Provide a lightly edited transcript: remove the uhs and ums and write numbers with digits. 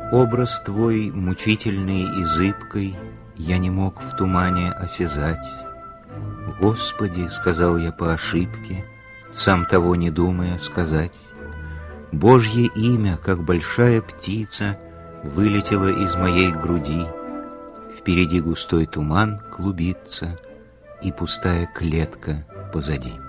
Образ твой, мучительный и зыбкой, я не мог в тумане осязать. «Господи», — сказал я по ошибке, сам того не думая сказать, Божье имя, как большая птица, вылетело из моей груди. Впереди густой туман клубится, и пустая клетка позади.